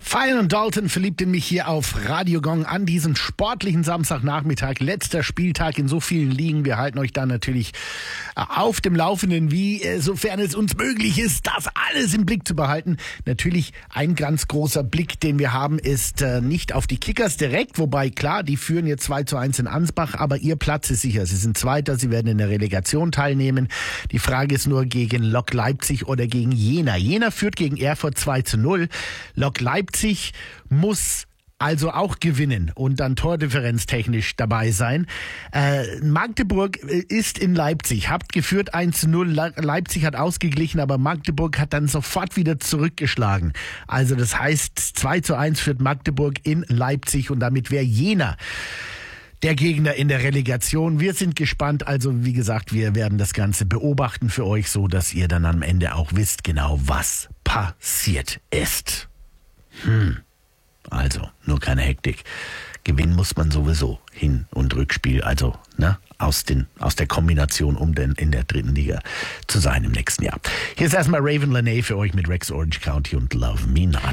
Fine und Dalton verliebt in mich hier auf Radio Gong an diesem sportlichen Samstagnachmittag. Letzter Spieltag in so vielen Ligen. Wir halten euch da natürlich auf dem Laufenden, wie sofern es uns möglich ist, das alles im Blick zu behalten. Natürlich ein ganz großer Blick, den wir haben, ist nicht auf die Kickers direkt, wobei klar, die führen jetzt 2:1 in Ansbach, aber ihr Platz ist sicher. Sie sind Zweiter, sie werden in der Relegation teilnehmen. Die Frage ist nur gegen Lok Leipzig oder gegen Jena. Jena führt gegen Erfurt 2:0. Lok Leipzig muss also auch gewinnen und dann tordifferenztechnisch dabei sein. Magdeburg ist in Leipzig, habt geführt 1:0, Leipzig hat ausgeglichen, aber Magdeburg hat dann sofort wieder zurückgeschlagen. Also das heißt 2:1 führt Magdeburg in Leipzig und damit wäre Jena der Gegner in der Relegation. Wir sind gespannt, also wie gesagt, wir werden das Ganze beobachten für euch, so dass ihr dann am Ende auch wisst genau, was passiert ist. Also, nur keine Hektik. Gewinnen muss man sowieso, Hin- und Rückspiel, also aus der Kombination, um denn in der dritten Liga zu sein im nächsten Jahr. Hier ist erstmal Raven Laney für euch mit Rex Orange County und Love Me Not.